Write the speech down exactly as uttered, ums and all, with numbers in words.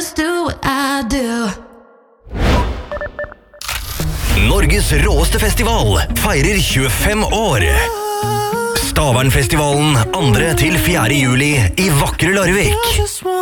just do what I do. Norges råeste festival feirer tjuefem år. Stavernfestivalen andre til fjerde juli i vakre Larvik.